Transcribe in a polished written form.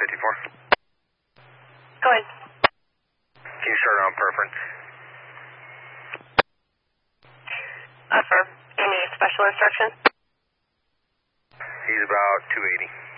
54. Go ahead. Can you start on preference? Affirm. Any special instruction? He's about 280.